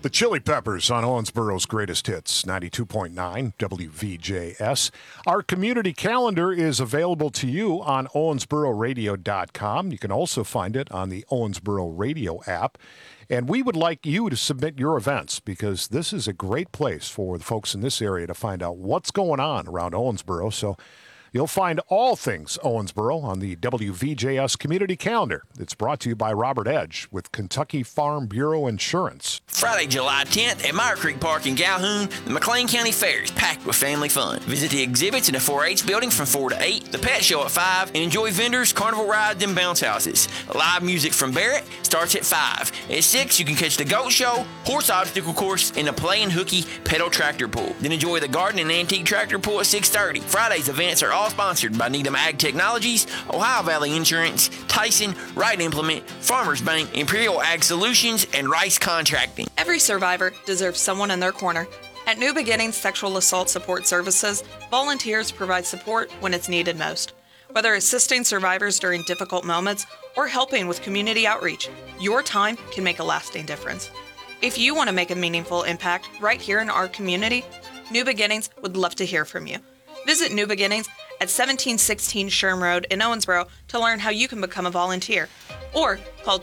The Chili Peppers on Owensboro's Greatest Hits, 92.9 WVJS. Our community calendar is available to you on owensbororadio.com. You can also find it on the Owensboro Radio app. And we would like you to submit your events because this is a great place for the folks in this area to find out what's going on around Owensboro. So you'll find all things Owensboro on the WVJS community calendar. It's brought to you by Robert Edge with Kentucky Farm Bureau Insurance. Friday, July 10th at Meyer Creek Park in Calhoun, the McLean County Fair is packed with family fun. Visit the exhibits in the 4-H building from 4 to 8, the pet show at 5, and enjoy vendors, carnival rides, and bounce houses. Live music from Barrett starts at 5. At 6, you can catch the goat show, horse obstacle course, and the Play and Hooky pedal tractor pull. Then enjoy the garden and antique tractor pull at 6:30. Friday's events are all sponsored by Needham Ag Technologies, Ohio Valley Insurance, Tyson, Wright Implement, Farmers Bank, Imperial Ag Solutions, and Rice Contracting. Every survivor deserves someone in their corner. At New Beginnings Sexual Assault Support Services, volunteers provide support when it's needed most. Whether assisting survivors during difficult moments or helping with community outreach, your time can make a lasting difference. If you want to make a meaningful impact right here in our community, New Beginnings would love to hear from you. Visit New Beginnings at 1716 Sherm Road in Owensboro to learn how you can become a volunteer. Or call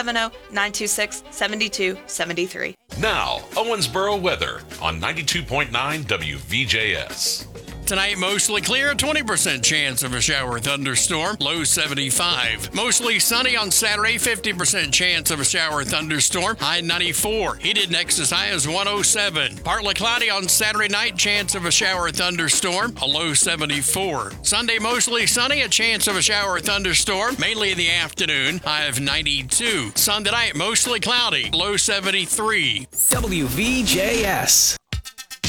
270-926-7273. Now, Owensboro weather on 92.9 WVJS. Tonight, mostly clear, 20% chance of a shower thunderstorm, low 75. Mostly sunny on Saturday, 50% chance of a shower thunderstorm, high 94. Heated next as high as 107. Partly cloudy on Saturday night, chance of a shower thunderstorm, a low 74. Sunday, mostly sunny, a chance of a shower thunderstorm, mainly in the afternoon, high of 92. Sunday night, mostly cloudy, low 73. WVJS.